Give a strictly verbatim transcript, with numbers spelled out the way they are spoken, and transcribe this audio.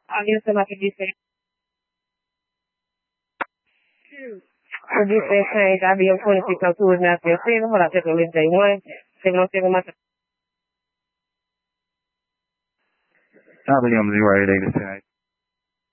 Alguien se va que dice. Se dice seis avión política turna que sigo para hacer el treinta y nueve. Se no tengo más. Ah, William zero eight eight